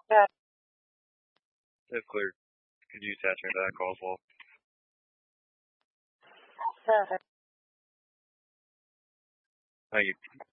If clear, could you saturate that call as well? Thank you.